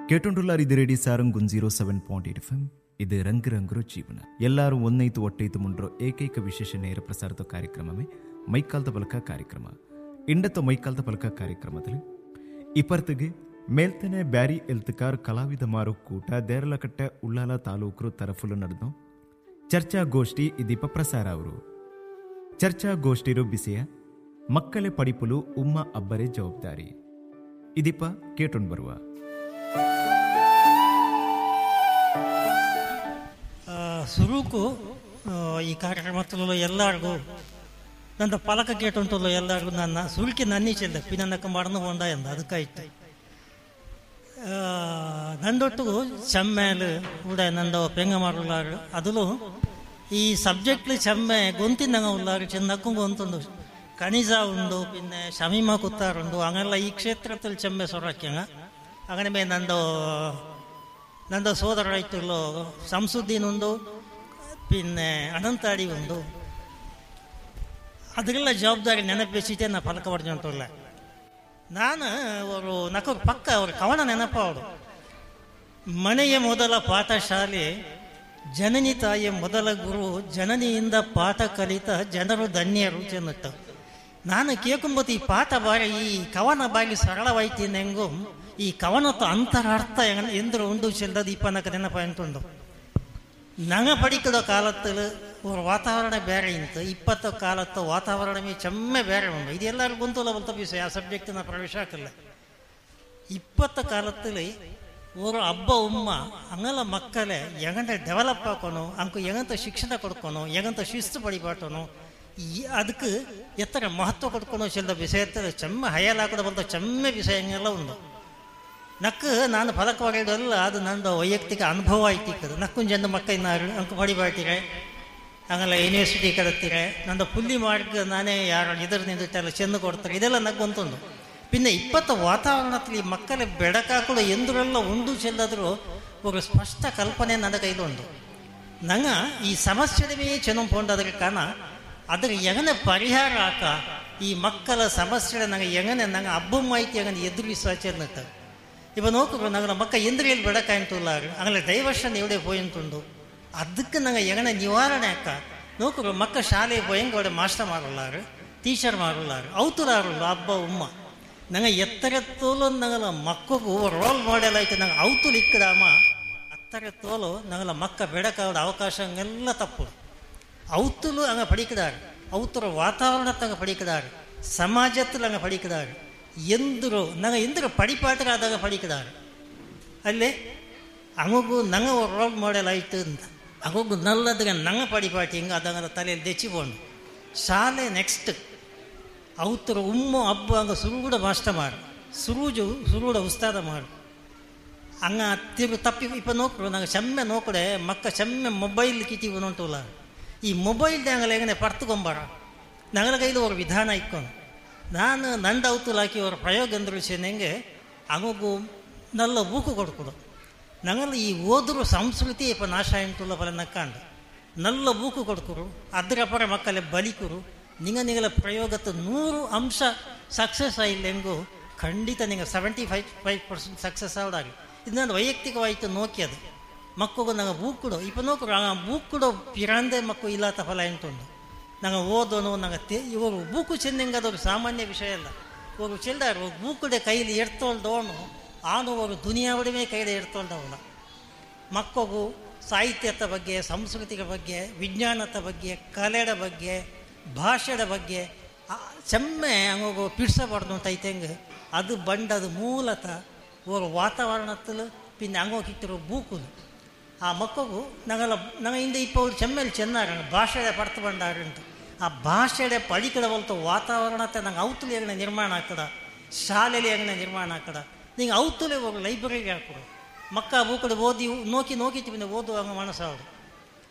ಕೇಟೊಂಡುಲ್ಲಾರ್ ಇದು radio Sarang 107.8 FM. ಇದು ರಂಗ್ ರಂಗ್ರೋ ಜೀವನ. ಎಲ್ಲರೂ ಒಂದೈತು ಒಟ್ಟೈತು ಮುಂಡ್ರೋ ಏಕೈಕ ವಿಶೇಷ ನೇರ ಪ್ರಸಾರದ ಕಾರ್ಯಕ್ರಮವೇ ಮೈಕಾಲ್ದ ಬಲಕ ಕಾರ್ಯಕ್ರಮ. ಇಂಡತ್ತ ಮೈಕಾಲ್ದ ಬಲಕ ಕಾರ್ಯಕ್ರಮದಲ್ಲಿ ಇಪ್ಪರ್ತಿಗೆ ಮೇಲ್ತನೆ ಬ್ಯಾರಿ ಎಲ್ತಕಾರ್ ಕಲಾವಿದ ಮಾರು ಕೂಟ ದೇರಲಕಟ್ಟೆ ಉಳ್ಳಾಲ ತಾಲೂಕರು ತರಫುಲು ನಡೆದು ಚರ್ಚಾಗೋಷ್ಠಿ ಇದೀಪ ಪ್ರಸಾರ ಅವರು. ಚರ್ಚಾಗೋಷ್ಠಿರು ಬಿಸಿಯ ಮಕ್ಕಳೇ ಪಡಿಪುಲು ಉಮ್ಮ ಅಬ್ಬರೇ ಜವಾಬ್ದಾರಿ ಇದೀಪ ಕೇಟೊಂಡು ಬರುವ ಸುರುಕು ಈ ಕಾರ್ಯಕ್ರಮದಲ್ಲೂ ಎಲ್ಲರಿಗೂ ನನ್ನ ಪಲಕ ಕೇಟುಂಟಲ್ಲೋ ಎಲ್ಲರಿಗೂ ನನ್ನ ಸುರುಕಿ ನನ್ನೀಚೆಲ್ಲ ಪಿನಕ್ಕ ಮಡನು ಹೊಂಡ ಎಂದ ಅದಕ್ಕಾಯ್ತು ನಂದೊಟ್ಟಿಗೂ ಚೆಮ್ಮೇಲು ಕೂಡ ನಂದು ಪೆಂಗ ಮಾಡುಲ್ಲಾರು ಅದಲು ಈ ಸಬ್ಜೆಕ್ಟ್ಲಿ ಚೆಮ್ಮೆ ಗೊಂತಿನಂಗ ಉಲ್ಲಾರು ಚೆನ್ನಕ್ಕೂ ಗೊಂತುಂಡು ಕಣಿಜ ಉಂಡು ಪಿನ್ನೆ ಶಮೀಮ ಕುತ್ತಾರುಂಡು ಹಂಗೆಲ್ಲ ಈ ಕ್ಷೇತ್ರದಲ್ಲಿ ಚೆಮ್ಮೆ ಸೊರಕ್ಯಂಗ അങ്ങനെ മേ ನಂದು ಸೋದರ ರೈತರು ಸಂಸುದ್ದೀನ್ ಉಂಡು പിന്നെ ಅನಂತಾಡಿ ಉಂಡು ಅದಕ್ಕೆಲ್ಲ ಜವಾಬ್ದಾರಿ ನೆನಪಿಸಿಟ್ಟೆ ನಾ ಫಲಕ ಪಡೆದುಂಟಲ್ಲ ನಾನು ಅವರು ನಕ್ಕರು ಪಕ್ಕ ಅವ್ರ ಕವನ ನೆನಪ ಅವರು ಮನೆಯ ಮೊದಲ ಪಾಠಶಾಲೆ ಜನನಿ ತಾಯಿಯ ಮೊದಲ ಗುರು ಜನನಿಯಿಂದ ಪಾಠ ಕಲಿತ ಜನರು ಧನ್ಯರು ಚೆನ್ನುತ್ತ ನಾನು ಕೇಳ್ಕೊಂಬತ್ತು ಈ ಪಾಠ ಬಾರಿ ಈ ಕವನ ಬಾಗಿ ಸರಳವಾಯ್ತಿನೆಂಗು ಈ ಕವನತ್ತು ಅಂತರಾರ್ಥ ಎಂದರು ಉಂಡು ಚೆಲ್ಲದು ಇಪ್ಪನಕ್ಕೆ ನೆನಪಾಯಿಂಟುಂಡು ನಂಗೆ ಪಡಿಕದ ಕಾಲத்தில் ஒரு ವಾತಾವರಣ ಬೇರೆ ಇಂತು ಇಪ್ಪತ್ತು ಕಾಲತ್ತು ವಾತಾವರಣವೇ ಚೆಮ್ಮೆ ಬೇರೆ ಉಂಡು ಇದು ಎಲ್ಲರೂ ಗೊಂತುಲ ಬಲ್ತ ವಿಷಯ ಆ ಸಬ್ಜೆಕ್ಟ್ ನಾ ಪ್ರವೇಶ ಹಾಕಲ್ಲ ಇಪ್ಪತ್ತು ಕಾಲத்தில் ஒரு ಅಬ್ಬ ಉಮ್ಮ ಅಂಗಲ ಮಕ್ಕಳೇ ಎಂಗಂತ ಡೆವಲಪ್ ಹಾಕೋನು ಅಂಕು ಎಂಗಂತ ಶಿಕ್ಷಣ ಕೊಡ್ಕೊನು ಎಂಗಂತ ಶಿಸ್ತು ಪಡಿಪಾಟನು ಅದಕ್ಕೆ ಎತ್ತರ ಮಹತ್ವ ಕೊಡ್ಕೊನೋ ಚೆಲ್ಲದ ವಿಷಯத்தில் ಚೆಮ್ಮೆ ಹಯಲಾಕದ ಬಲ್ತ ಚೆಮ್ಮೆ ವಿಷಯಂಗೆಲ್ಲ ಉಂಡು ನಕ್ಕು ನಾನು ಫಲಕ ಹೊಡೆಯೋದಲ್ಲ ಅದು ನಂದು ವೈಯಕ್ತಿಕ ಅನುಭವ ಆಯ್ತಿಕ್ಕದು ನಕ್ಕೊಂದು ಜನ ಮಕ್ಕ ಇನ್ನಾರು ಅಂಕ ಪಡಿಬಾಟಿರೆ ಹಂಗಲ್ಲ ಯೂನಿವರ್ಸಿಟಿ ಕಡತ್ತೀರೆ ನಂದು ಪುಲ್ಲಿ ಮಾರ್ಗ ನಾನೇ ಯಾರು ಇದರ ನಿಂದಿಟ್ಟೆಲ್ಲ ಚೆಂದ ಕೊಡ್ತಾರೆ ಇದೆಲ್ಲ ನಕ್ಕೊಂತುಂಡು ಪಿನ್ನ ಇಪ್ಪತ್ತು ವಾತಾವರಣದಲ್ಲಿ ಮಕ್ಕಳ ಬೆಳಕಾಕಲು ಎಂದರೆಲ್ಲ ಉಂಡು ಚೆಲ್ಲದ್ರು ಒಂದು ಸ್ಪಷ್ಟ ಕಲ್ಪನೆ ನನ್ನ ಕೈಲುಂಡು ನಂಗೆ ಈ ಸಮಸ್ಯೆನೇ ಚೆನ್ನೊಂಪೊಂಡದ್ರ ಕಾರಣ ಅದರ ಎಂಗನೆ ಪರಿಹಾರ ಆಕ ಈ ಮಕ್ಕಳ ಸಮಸ್ಯೆ ನಂಗೆ ಎಂಗನೆ ನಂಗೆ ಹಬ್ಬ ಮಾಹಿತಿ ಎಂಗನೆ ಎದುರಿಸುವ ಚೆನ್ನತ್ತ ಇವ ನೋಕು ನಂಗೆ ಮಕ್ಕ ಎಂದ್ರಿಯಲ್ಲಿ ಬೆಳಕಾಯಿಂಟುಲ್ಲಾರು ಹಂಗಲ್ಲ ಡೈವರ್ಷನ್ ಎವಡೆ ಪೋಯಿಂಟುಂಡು ಅದಕ್ಕೆ ನಂಗೆ ಎಂಗನೆ ನಿವಾರಣೆ ಅಕ್ಕ ನೋಕು ಮಕ್ಕ ಶಾಲೆಗೆ ಪೋಯಂಗೆ ಅವಡೆ ಮಾಸ್ಟರ್ ಮಾಡುಲ್ಲಾರು ಟೀಚರ್ ಮಾಡುಲ್ಲಾರು ಅವತುಲಾರುಲ್ಲ ಹಬ್ಬ ಉಮ್ಮ ನಂಗೆ ಎತ್ತರ ತೋಲು ನಂಗಲ್ಲ ಮಕ್ಕಗೂ ರೋಲ್ ಮಾಡೆಲ್ ಆಯ್ತು ನಂಗೆ ಅವತುಲು ಇಕ್ಕದಾಮ ಅತ್ತರ ತೋಲು ನಂಗಲ್ಲ ಮಕ್ಕ ಬೆಳಕಾದ ಅವಕಾಶ ಹಂಗೆಲ್ಲ ತಪ್ಪು ಅವತುಲು ಹಂಗೆ ಪಡಿಕದಾರು ಅವತರ ವಾತಾವರಣಕ್ಕೆ ಪಡಿಕದಾರು ಸಮಾಜத்தில் ಹಂಗೆ ಪಡಿಕದಾರು ಎಂದರು ನಂಗೆ ಎಂದರು ಪಡಿಪಾಟರಾದಾಗ ಪಡಿಕದಾರು ಅಲ್ಲೇ ಹಂಗೂ ನಂಗೆ ರೋಲ್ ಮಾಡೆಲ್ ಆಯ್ತು ಅಂತ ಹಂಗೂ ನಲ್ಲದಾಗ ನಂಗೆ ಪಡಿಪಾಟಿ ಹಿಂಗೆ ಅದಂಗ ತಲೆಯಲ್ಲಿ ದೆಚ್ಚಿಕೊಂಡು ಶಾಲೆ ನೆಕ್ಸ್ಟ್ ಅವತರ ಉಮ್ಮು ಹಬ್ಬ ಹಂಗೆ ಸುರುಗೂಡ ಮಾಸ್ಟರ್ ಮಾಡು ಸುರುಗೂಡ ಉಸ್ತಾದ ಮಾಡು ಹಂಗೆ ತಿರು ತಪ್ಪಿ ಇಪ್ಪ ನೋಕ್ರು ನಂಗೆ ಚೆಮ್ಮೆ ನೋಕಡೆ ಮಕ್ಕ ಚೆಮ್ಮೆ ಮೊಬೈಲ್ ಕಿತ್ತೀವಿ ನೋಂಟುಲ್ಲ ಈ ಮೊಬೈಲ್ ಹಂಗಲ್ಲ ಹೆಂಗನೆ ಪರ್ತುಕೊಂಬಾರ ನಂಗಳ ಕೈಲಿ ಅವ್ರ ವಿಧಾನ ಇಕ್ಕೊಂಡು ನಾನು ನಂದು ಅವತುಲು ಹಾಕಿ ಅವ್ರ ಪ್ರಯೋಗ ಅಂದರು ಹೆಂಗೆ ಹಂಗೂ ನಲ್ಲ ಬೂಕು ಕೊಡ್ಕೊಡು ನಂಗಲ್ಲ ಈ ಓದ್ರು ಸಂಸ್ಕೃತಿ ಇಪ್ಪ ನಾಶ ಎಂಟುಲ್ಲ ಫಲ ನಕ್ಕಾಂಡು ನಲ್ಲ ಬೂಕು ಕೊಡ್ಕೊರು ಅದರ ಪರ ಮಕ್ಕಳೇ ಬಲಿಕರು ನಿಂಗಲ ಪ್ರಯೋಗದ 100 ಅಂಶ ಸಕ್ಸಸ್ ಆಯಿಲ್ಲ ಹೆಂಗು ಖಂಡಿತ ನಿಂಗೆ 75% ಸಕ್ಸಸ್ ಆಗಿ ಇದು ನಾನು ವೈಯಕ್ತಿಕವಾಯಿತು ನೋಕಿ ಅದು ಮಕ್ಕಳು ನಂಗೆ ಬೂಕುಡು ಇಪ್ಪ ನೋಕರು ಆ ಬೂಕುಡು ಪಿರಾಂದೆ ಮಕ್ಕಳು ಇಲ್ಲತ್ತ ಫಲ ಎಂಟುಂಡು ನಂಗೆ ಓದೋನು ನಂಗೆ ಇವರು ಬೂಕು ಚೆನ್ನಂಗದವ್ರು ಸಾಮಾನ್ಯ ವಿಷಯ ಅಲ್ಲ ಇವರು ಚೆಲ್ದಾರು ಬೂಕುಡೆ ಕೈಲಿ ಎಡ್ತೊಳ್ದವನು ಆನು ಅವರು ದುನಿಯಾವಡಿಮೆ ಕೈಲಿ ಎಡ್ತೊಳ್ದವನ ಮಕ್ಕಳು ಸಾಹಿತ್ಯದ ಬಗ್ಗೆ ಸಂಸ್ಕೃತಿಗಳ ಬಗ್ಗೆ ವಿಜ್ಞಾನದ ಬಗ್ಗೆ ಕಲೆಯ ಬಗ್ಗೆ ಭಾಷೆಯ ಬಗ್ಗೆ ಚೆಮ್ಮೆ ಹಂಗೋಗು ಪಿಡ್ಸಬಾರ್ದು ಅಂತ ಐತೆಂಗೆ ಅದು ಬಂಡದು ಮೂಲತಃ ಅವರು ವಾತಾವರಣದಲ್ಲಿ ಪಿನ್ನ ಹಂಗೋಗಿಟ್ಟಿರೋ ಬೂಕುದು ಆ ಮಕ್ಕಳು ನಂಗೆ ಹಿಂದೆ ಇಪ್ಪ ಅವ್ರು ಚೆಮ್ಮೆಲಿ ಚೆನ್ನಾರ ಭಾಷೆಡೆ ಪಡ್ತು ಬಂಡಾರುಂಟು ಆ ಭಾಷೆಡೆ ಪಡಿಕಡವಲ್ತು ವಾತಾವರಣತೆ ನಂಗೆ ಅವತುಲಿ ಹೆಂಗನೆ ನಿರ್ಮಾಣ ಆಗ್ತದ ಶಾಲೆಯಲ್ಲಿ ಹೆಂಗನೆ ನಿರ್ಮಾಣ ಆಗ್ತದ ನಿಂಗೆ ಅವತುಲೆ ಹೋಗಿ ಲೈಬ್ರರಿಗೆ ಹಾಕೊಡು ಮಕ್ಕ ಬೂಕಡೆ ಓದಿ ನೋಕಿ ನೋಕಿತ್ತು ಓದುವಾಗ ಮನಸ್ಸಾವ್ದು